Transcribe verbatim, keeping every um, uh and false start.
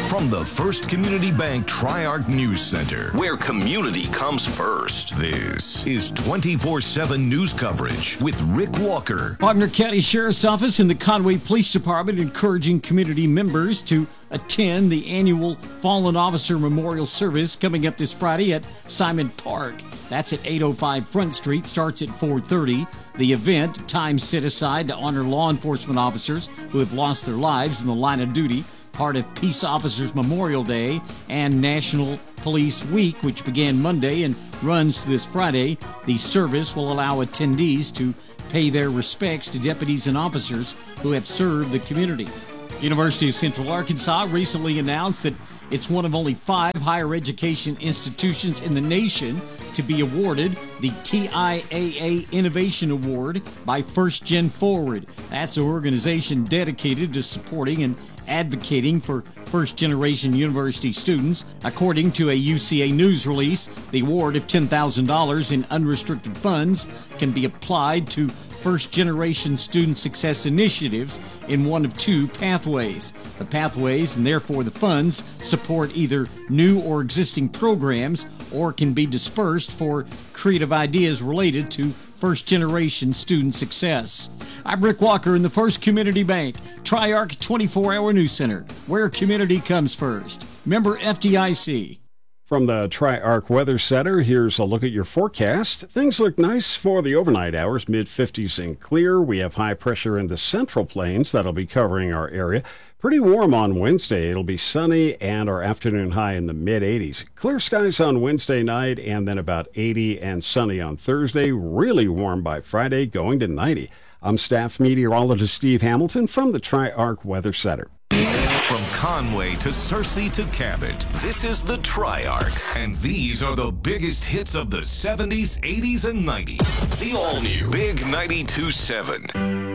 From the First Community Bank Tri-Arc News Center, where community comes first, this is twenty-four seven news coverage with Rick Walker. Faulkner County Sheriff's Office and the Conway Police Department encouraging community members to attend the annual Fallen Officer Memorial Service coming up this Friday at Simon Park. That's at eight oh five Front Street, starts at four thirty. The event, time set aside to honor law enforcement officers who have lost their lives in the line of duty, part of Peace Officers Memorial Day and National Police Week, which began Monday and runs this Friday. The service will allow attendees to pay their respects to deputies and officers who have served the community. University of Central Arkansas recently announced that it's one of only five higher education institutions in the nation to be awarded the T I A A Innovation Award by First Gen Forward. That's an organization dedicated to supporting and advocating for first-generation university students. According to a U C A News release, the award of ten thousand dollars in unrestricted funds can be applied to first-generation student success initiatives in one of two pathways. The pathways, and therefore the funds, support either new or existing programs or can be dispersed for creative ideas related to first-generation student success. I'm Rick Walker in the First Community Bank Tri-Arc twenty-four hour News Center, where community comes first. Member F D I C. From the Tri-Arc Weather Center, here's a look at your forecast. Things look nice for the overnight hours, mid fifties and clear. We have high pressure in the Central Plains that'll be covering our area. Pretty warm on Wednesday. It'll be sunny and our afternoon high in the mid eighties. Clear skies on Wednesday night and then about eighty and sunny on Thursday. Really warm by Friday, going to ninety. I'm staff meteorologist Steve Hamilton from the Tri-Arc Weather Center. From Conway to Searcy to Cabot, this is the Tri-Arc, and these are the biggest hits of the seventies, eighties, and nineties. The all-new Big ninety-two point seven.